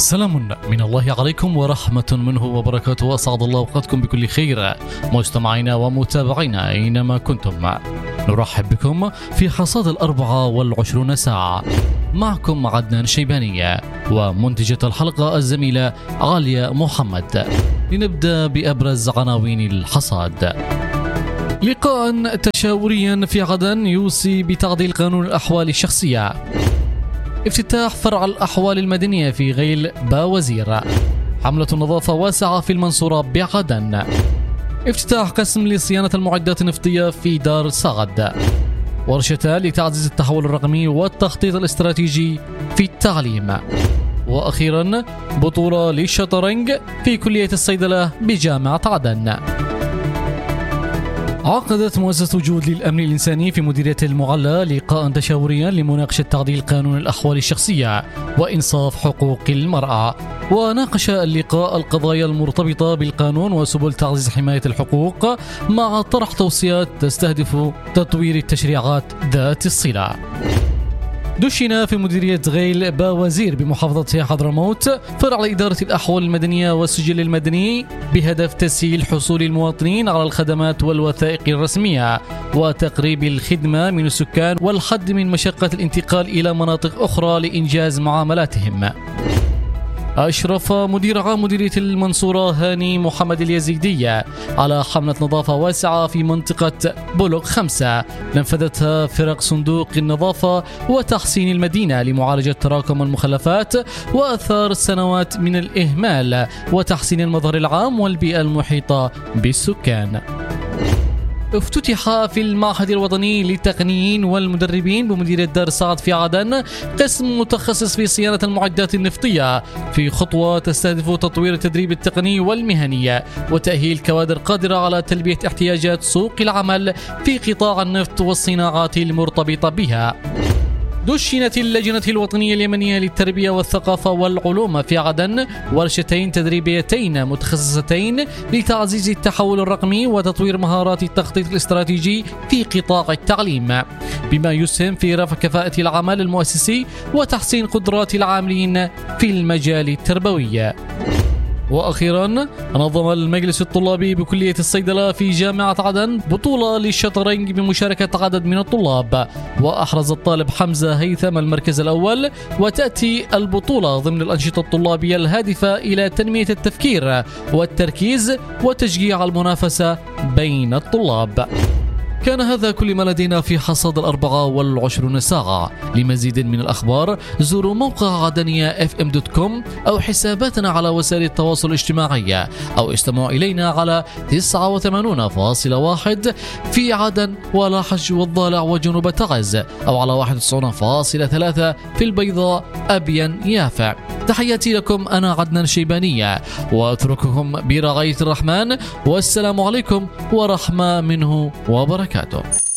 سلام من الله عليكم ورحمة منه وبركاته، وأسعد الله أوقاتكم بكل خير مستمعينا ومتابعينا أينما كنتم. نرحب بكم في حصاد 24 ساعة. معكم عدنان شيبانية ومنتجة الحلقة الزميلة عالية محمد. لنبدأ بأبرز عناوين الحصاد. لقاء تشاوريا في عدن يوصي بتعديل قانون الأحوال الشخصية. افتتاح فرع الأحوال المدنية في غيل باوزير. حملة نظافة واسعة في المنصورة بعدن. افتتاح قسم لصيانة المعدات النفطية في دار صعد. ورشتان لتعزيز التحول الرقمي والتخطيط الاستراتيجي في التعليم. وأخيرا بطولة للشطرنج في كلية الصيدلة بجامعة عدن. عقدت مؤسسة جود للأمن الإنساني في مديرية المعلى لقاء تشاوريا لمناقشة تعديل قانون الأحوال الشخصية وإنصاف حقوق المرأة. وناقش اللقاء القضايا المرتبطة بالقانون وسبل تعزيز حماية الحقوق مع طرح توصيات تستهدف تطوير التشريعات ذات الصلة. دشن في مديرية غيل باوزير بمحافظة حضرموت فرع لإدارة الأحوال المدنية والسجل المدني بهدف تسهيل حصول المواطنين على الخدمات والوثائق الرسمية وتقريب الخدمة من السكان والحد من مشقة الانتقال إلى مناطق أخرى لإنجاز معاملاتهم. أشرف مدير عام مديرية المنصورة هاني محمد اليزيدية على حملة نظافة واسعة في منطقة بلوك 5 نفذتها فرق صندوق النظافة وتحسين المدينة لمعالجة تراكم المخلفات وآثار السنوات من الإهمال وتحسين المظهر العام والبيئة المحيطة بالسكان. افتتح في المعهد الوطني للتقنيين والمدربين بمديرية دار صعد في عدن قسم متخصص في صيانة المعدات النفطية في خطوة تستهدف تطوير التدريب التقني والمهني وتأهيل كوادر قادرة على تلبية احتياجات سوق العمل في قطاع النفط والصناعات المرتبطة بها. دشنت اللجنة الوطنية اليمنية للتربية والثقافة والعلوم في عدن ورشتين تدريبيتين متخصصتين لتعزيز التحول الرقمي وتطوير مهارات التخطيط الاستراتيجي في قطاع التعليم بما يسهم في رفع كفاءة العمل المؤسسي وتحسين قدرات العاملين في المجال التربوي. وأخيرا نظم المجلس الطلابي بكلية الصيدلة في جامعة عدن بطولة للشطرنج بمشاركة عدد من الطلاب، وأحرز الطالب حمزة هيثم المركز الأول. وتأتي البطولة ضمن الأنشطة الطلابية الهادفة إلى تنمية التفكير والتركيز وتشجيع المنافسة بين الطلاب. كان هذا كل ما لدينا في حصاد 24 ساعة. لمزيد من الأخبار زوروا موقع عدنية FM.com أو حساباتنا على وسائل التواصل الاجتماعي أو استمعوا إلينا على 89.1 في عدن ولاحج والضالع وجنوب تعز أو على 91.3 في البيضاء أبين يافع. تحياتي لكم، أنا عدنان شيبانية، وأترككم برعاية الرحمن، والسلام عليكم ورحمة منه وبركاته.